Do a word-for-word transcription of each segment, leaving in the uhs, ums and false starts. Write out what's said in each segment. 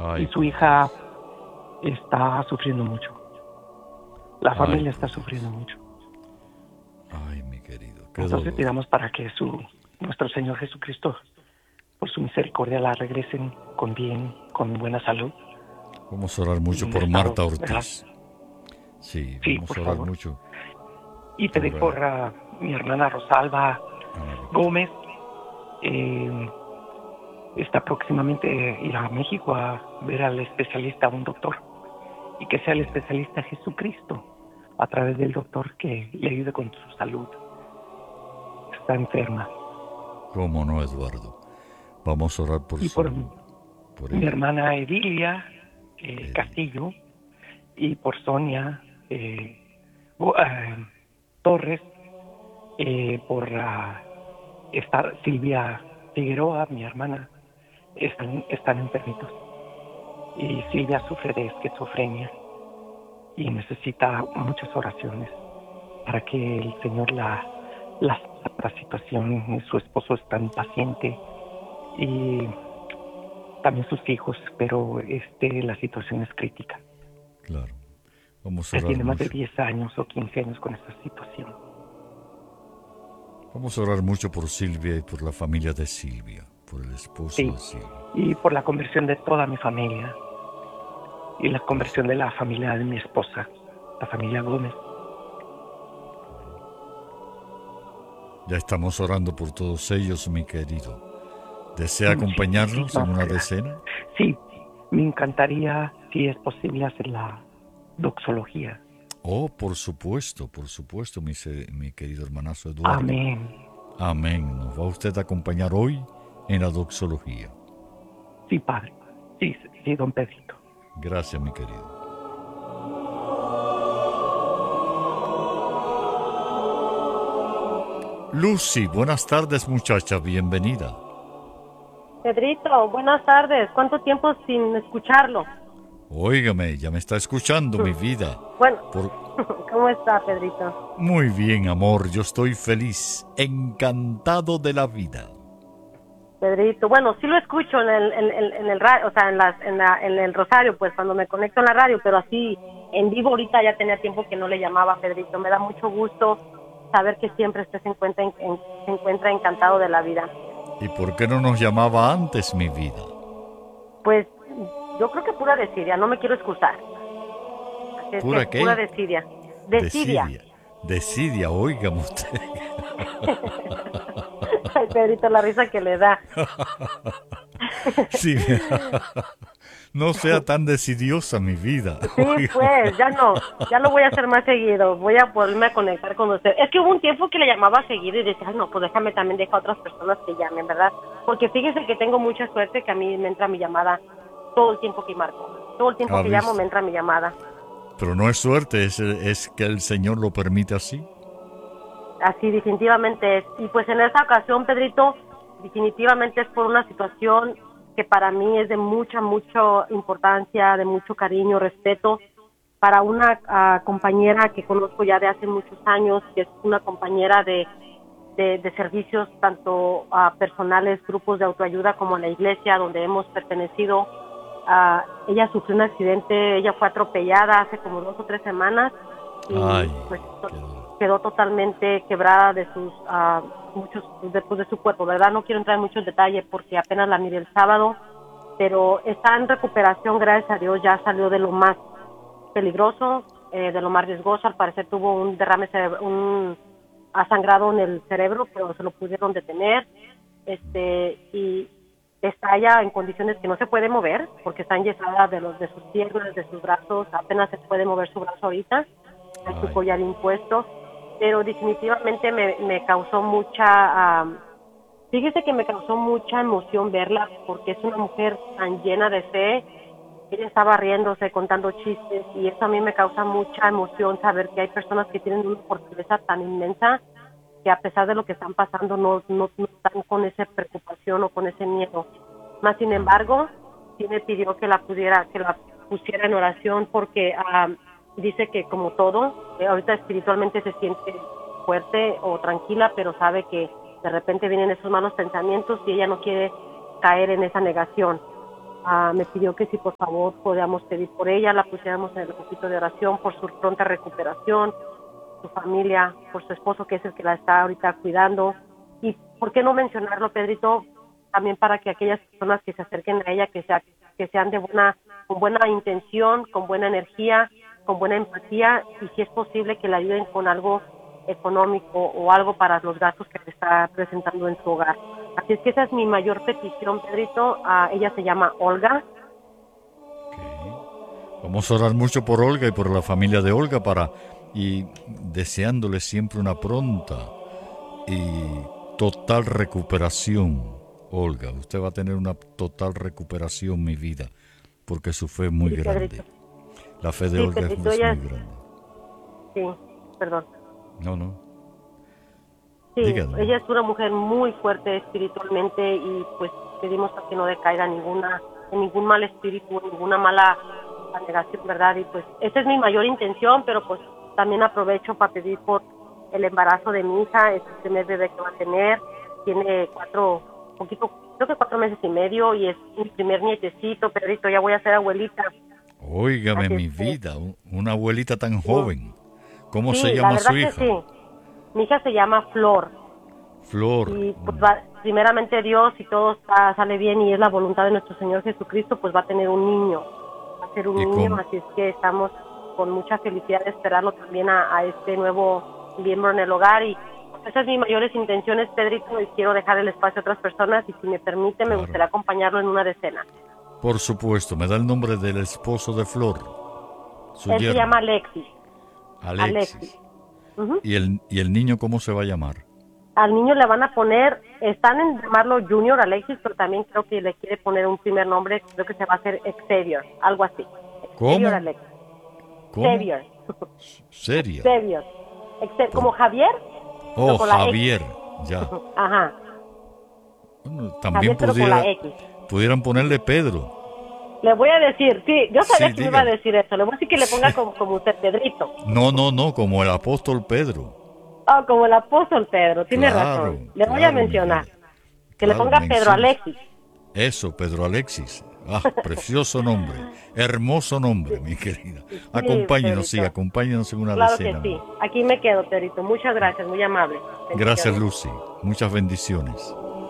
y Ay, su por hija Dios. está sufriendo mucho. La Ay, familia está por sufriendo Dios. mucho. Ay, mi querido, qué Entonces dolor. pidamos para que su nuestro Señor Jesucristo, por su misericordia, la regresen con bien, con buena salud Vamos a orar y mucho en por estado, Marta ¿verdad? Ortiz. Sí, Sí, vamos por a orar favor. mucho Y por pedir por uh, uh, mi hermana Rosalba Ana Víctor. Gómez. Eh, está próximamente ir a México a ver al especialista, a un doctor, y que sea el especialista Jesucristo a través del doctor que le ayude con su salud. Está enferma. ¿Cómo no, Eduardo? Vamos a orar por Y por su, por mi ella. hermana Edilia eh, Edil. Castillo, y por Sonia eh, Bo- eh, Torres, eh, por uh, esta Silvia Figueroa, mi hermana, están, están enfermitos. Y Silvia sufre de esquizofrenia y necesita muchas oraciones para que el Señor la, la, la situación. Su esposo es tan paciente y también sus hijos, pero este la situación es crítica. Claro. Vamos a Ya orar tiene más de mucho. diez años o quince años con esta situación. Vamos a orar mucho por Silvia y por la familia de Silvia, por el esposo Sí, de Silvia. y por la conversión de toda mi familia y la Por conversión de la familia de mi esposa, la familia Gómez. Ya estamos orando por todos ellos, mi querido. ¿Desea acompañarnos en Muchísimas una gracias. decena? Sí, me encantaría, si es posible, hacer la doxología. Oh, por supuesto, por supuesto, mi, se- mi querido hermanazo Eduardo. Amén. Amén. Nos va usted a acompañar hoy en la doxología. Sí, padre. Sí, sí, don Pedrito. Gracias, mi querido. Lucy, buenas tardes, muchacha, bienvenida. Pedrito, buenas tardes. ¿Cuánto tiempo sin escucharlo? Óigame, ya me está escuchando, mi vida. Bueno, Por... ¿cómo está, Pedrito? Muy bien, amor, yo estoy feliz, encantado de la vida. Pedrito, bueno, sí lo escucho en el, en, en, en el radio, o sea, en, las, en, la, en el Rosario, pues cuando me conecto en la radio, pero así en vivo ahorita ya tenía tiempo que no le llamaba, Pedrito. Me da mucho gusto saber que siempre usted se encuentra, en, en, se encuentra encantado de la vida. ¿Y por qué no nos llamaba antes, mi vida? Pues yo creo que pura desidia, no me quiero excusar. Así es que ¿Pura pura qué? desidia. Desidia. Desidia. Desidia, óigame usted. Ay, Pedrito, la risa que le da. Sí, no sea tan decidiosa, mi vida. Sí, Oiga. pues, ya no, ya lo voy a hacer más seguido, voy a poderme a conectar con usted. Es que hubo un tiempo que le llamaba seguido y decía, ay, no, pues déjame también dejar a otras personas que llamen, ¿verdad? Porque fíjese que tengo mucha suerte que a mí me entra mi llamada todo el tiempo que marco, todo el tiempo ¿Ha que llamo visto? me entra mi llamada. Pero no es suerte, es, es que el Señor lo permite así. Así definitivamente es. Y pues en esta ocasión, Pedrito, definitivamente es por una situación que para mí es de mucha, mucha importancia, de mucho cariño, respeto, para una uh, compañera que conozco ya de hace muchos años, que es una compañera de, de, de servicios tanto uh, personales, grupos de autoayuda como a la iglesia donde hemos pertenecido. Uh, ella sufrió un accidente, ella fue atropellada hace como dos o tres semanas y Ay, pues quedó. quedó totalmente quebrada de sus uh, muchos después de su cuerpo, ¿verdad? No quiero entrar en muchos detalles porque apenas la miré el sábado, pero está en recuperación, gracias a Dios, ya salió de lo más peligroso, eh, de lo más riesgoso. Al parecer tuvo un derrame cerebro, un ha sangrado en el cerebro, pero se lo pudieron detener, este y está ella en condiciones que no se puede mover porque está enyesada de los de sus piernas, de sus brazos, apenas se puede mover su brazo ahorita, hay su collar impuesto, pero definitivamente me, me causó mucha, um, fíjese que me causó mucha emoción verla porque es una mujer tan llena de fe. Ella estaba riéndose, contando chistes, y eso a mí me causa mucha emoción, saber que hay personas que tienen una fortaleza tan inmensa que a pesar de lo que están pasando no, no, no están con esa preocupación o con ese miedo. Más sin embargo, sí me pidió que la pudiera, que la pusiera en oración porque um, dice que como todo, eh, ahorita espiritualmente se siente fuerte o tranquila, pero sabe que de repente vienen esos malos pensamientos y ella no quiere caer en esa negación. Ah, me pidió que si por favor podíamos pedir por ella, la pusiéramos en el grupito de oración por su pronta recuperación, su familia, por su esposo que es el que la está ahorita cuidando. Y por qué no mencionarlo, Pedrito, también para que aquellas personas que se acerquen a ella, que, sea, que sean de buena, con buena intención, con buena energía, con buena empatía, y si es posible que le ayuden con algo económico o algo para los gastos que le está presentando en su hogar. Así es que esa es mi mayor petición, Pedrito. Uh, ella se llama Olga. Okay. Vamos a orar mucho por Olga y por la familia de Olga para y deseándole siempre una pronta y total recuperación. Olga, usted va a tener una total recuperación, mi vida, porque su fe es muy sí, grande. Pedrito. La fe de sí, Olga Pedrito, es, es muy grande. Sí, perdón. No, no. Sí, Dígame. Ella es una mujer muy fuerte espiritualmente y pues pedimos a que no decaiga ninguna, en ningún mal espíritu, en ninguna mala negación, ¿verdad? Y pues esa es mi mayor intención, pero pues también aprovecho para pedir por el embarazo de mi hija, es el primer bebé que va a tener, tiene cuatro, poquito, creo que cuatro meses y medio y es mi primer nietecito, Pedrito, ya voy a ser abuelita. Óigame, mi vida, una abuelita tan joven. ¿Cómo sí, se llama su hija? Sí. Mi hija se llama Flor. Flor. Y pues va, primeramente Dios, si todo está, sale bien y es la voluntad de nuestro Señor Jesucristo, pues va a tener un niño. Va a ser un niño, cómo? Así es que estamos con mucha felicidad de esperarlo también a, a este nuevo miembro en el hogar. Y pues, esas son mis mayores intenciones, Pedrito, y quiero dejar el espacio a otras personas y si me permite, me claro. gustaría acompañarlo en una decena. Por supuesto, me da el nombre del esposo de Flor. Su Él yerno. Se llama Alexis. Alexis. Alexis. Uh-huh. ¿Y, el, ¿Y el niño cómo se va a llamar? Al niño le van a poner, están en llamarlo Junior Alexis, pero también creo que le quiere poner un primer nombre, creo que se va a hacer Xavier, algo así. ¿Cómo? Xavier Alexis. ¿Cómo? Xavier. ¿Serio? Xavier. Xavier. ¿Como Javier? Oh, Javier, ya. Ajá. Bueno, también Javier, pudiera, pudieran ponerle Pedro. Le voy a decir, sí, yo sabía sí, que diga. me iba a decir eso. Le voy a decir que le ponga como, como usted, Pedrito. No, no, no, como el apóstol Pedro. Oh, como el apóstol Pedro, tiene claro, razón. Le claro, voy a mencionar. Que claro, le ponga Pedro Alexis. Eso, Pedro Alexis. Ah, precioso nombre. Hermoso nombre, mi querida. Acompáñenos, sí, sí acompáñenos en una claro decena. Claro que sí. Aquí me quedo, Pedrito. Muchas gracias, muy amable. Gracias, Lucy. Muchas bendiciones.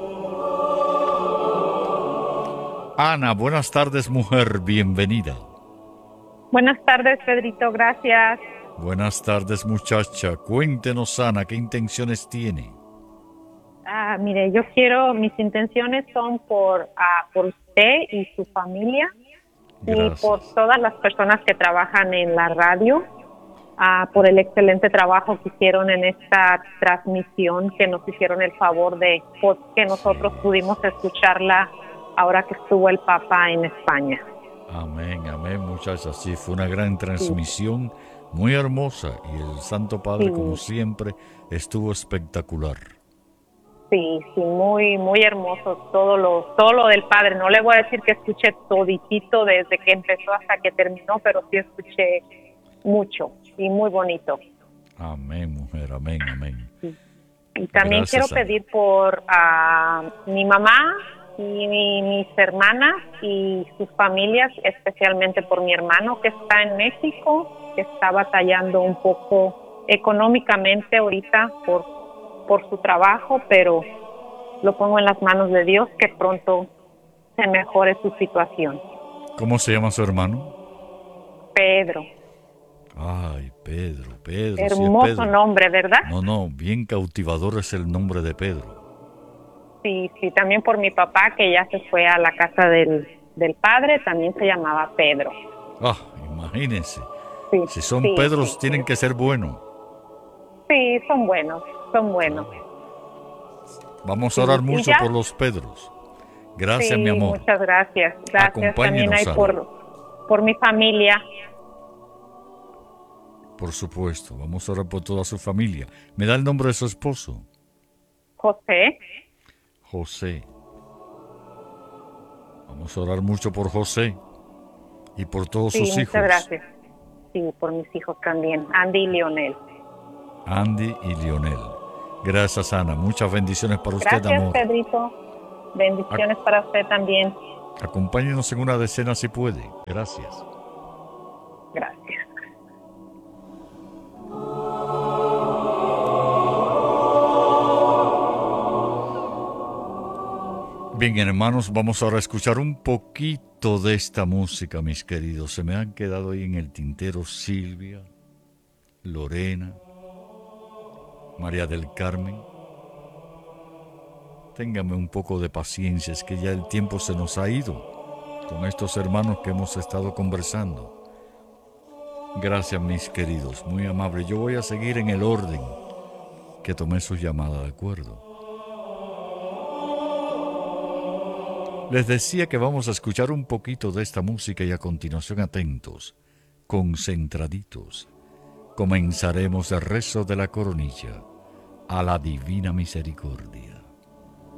Ana, buenas tardes, mujer, bienvenida. Buenas tardes, Pedrito, gracias. Buenas tardes, muchacha. Cuéntenos, Ana, ¿qué intenciones tiene? Ah, mire, yo quiero, mis intenciones son por, ah, por usted y su familia. Gracias. Y por todas las personas que trabajan en la radio, ah, por el excelente trabajo que hicieron en esta transmisión, que nos hicieron el favor de pues, que nosotros sí. pudimos escucharla ahora que estuvo el Papa en España. Amén, amén, muchachas. Sí, fue una gran transmisión, sí. muy hermosa, y el Santo Padre, sí. como siempre, estuvo espectacular. Sí, sí, muy, muy hermoso todo lo, todo lo del Padre. No le voy a decir que escuché toditito desde que empezó hasta que terminó, pero sí escuché mucho y muy bonito. Amén, mujer, amén, amén. Sí. Y también Gracias, quiero pedir por uh, mi mamá y mi, mis hermanas y sus familias, especialmente por mi hermano que está en México, que está batallando un poco económicamente ahorita por, por su trabajo, pero lo pongo en las manos de Dios que pronto se mejore su situación. ¿Cómo se llama su hermano? Pedro. Ay, Pedro, Pedro. Hermoso sí es Pedro. nombre, ¿verdad? No, no, bien cautivador es el nombre de Pedro. Sí, sí, también por mi papá que ya se fue a la casa del, del padre, también se llamaba Pedro. Ah, imagínense. Sí, si son sí, Pedros, sí, tienen sí. que ser buenos. Sí, son buenos, son buenos. Vamos a orar sí, mucho por los Pedros. Gracias, sí, mi amor. Muchas gracias. Gracias también hay por, por mi familia. Por supuesto, vamos a orar por toda su familia. ¿Me da el nombre de su esposo? José. José. Vamos a orar mucho por José y por todos sí, sus hijos. Muchas gracias. Sí, por mis hijos también, Andy y Lionel. Andy y Lionel. Gracias, Ana. Muchas bendiciones para usted, gracias, amor. Gracias, Pedrito. Bendiciones Ac- para usted también. Acompáñenos en una decena si puede. Gracias. Gracias. Bien, hermanos, vamos ahora a escuchar un poquito de esta música, mis queridos. Se me han quedado ahí en el tintero Silvia, Lorena, María del Carmen. Téngame un poco de paciencia, es que ya el tiempo se nos ha ido con estos hermanos que hemos estado conversando. Gracias, mis queridos, muy amable. Yo voy a seguir en el orden que tomé su llamada, ¿de acuerdo? Les decía que vamos a escuchar un poquito de esta música y a continuación atentos, concentraditos, comenzaremos el rezo de la coronilla a la Divina Misericordia.